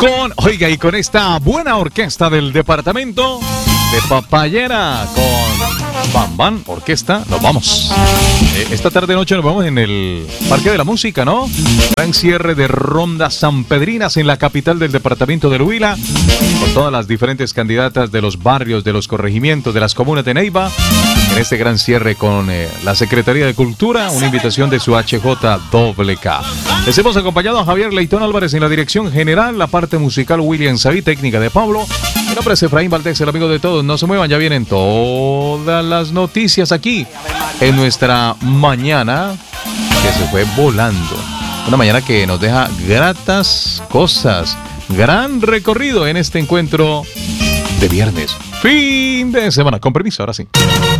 Oiga, y con esta buena orquesta del departamento de Papayera, con Bam Bam Orquesta, nos vamos. Esta tarde noche nos vamos en el Parque de la Música, ¿no? Gran cierre de rondas sanpedrinas en la capital del departamento del Huila, con todas las diferentes candidatas de los barrios, de los corregimientos, de las comunas de Neiva. En este gran cierre con la Secretaría de Cultura, una invitación de su HJWK. Les hemos acompañado a Javier Leitón Álvarez en la dirección general, la parte musical William Saví, técnica de Pablo. Mi nombre es Efraín Valdés, el amigo de todos. No se muevan, ya vienen todas las noticias aquí en nuestra mañana que se fue volando. Una mañana que nos deja gratas cosas. Gran recorrido en este encuentro de viernes. Fin de semana. Con permiso, ahora sí.